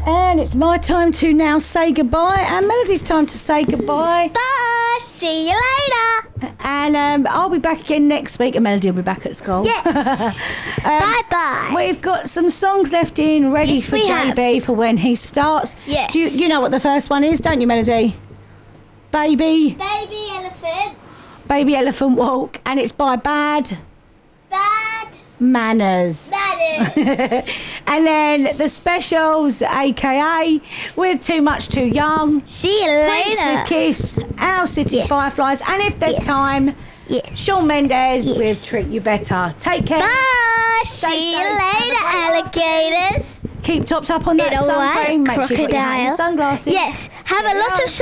And it's my time to now say goodbye, and Melody's time to say goodbye. Bye. See you later. And I'll be back again next week, and Melody will be back at school. Yes. Bye-bye. We've got some songs left in, ready Yes, for we JB have. for when he starts. Yes. Do you know what the first one is, don't you, Melody? Baby Elephants. Elephant Walk, and it's by Bad Bad Manners. manners. And then the Specials, aka With Too Much Too Young, See you Prince later. with Kiss, Our City Yes. Fireflies, and if there's Yes. time, Yes. Shawn Mendes Yes. with Treat You Better. Take care. Bye. Stay See you safe. Have a later, great alligators. Keep topped up on that In a sun white cream. Make sure you've got your hat and crocodile. sunglasses. Yes. Have a lot of